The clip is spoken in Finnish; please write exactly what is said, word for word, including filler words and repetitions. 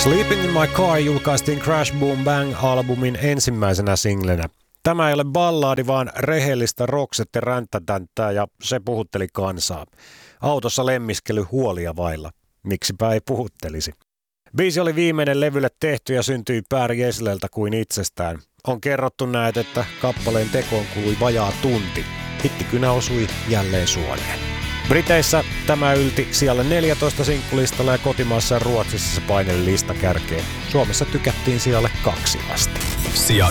Sleeping in My Car julkaistiin Crash Boom Bang-albumin ensimmäisenä singlenä. Tämä ei ole ballaadi, vaan rehellistä roksette ränttätänttää ja se puhutteli kansaa. Autossa lemmiskely huolia vailla. Miksipä ei puhuttelisi. Biisi oli viimeinen levylle tehty ja syntyi Per Gesleltä kuin itsestään. On kerrottu näet, että kappaleen tekoon kului vajaa tunti. Hittikynä osui jälleen suoneen. Briteissä tämä ylti sijalle neljätoista sinkkulistalla ja kotimaassa Ruotsissa se paineli listakärkeen. Suomessa tykättiin sijalle kaksi asti. Sija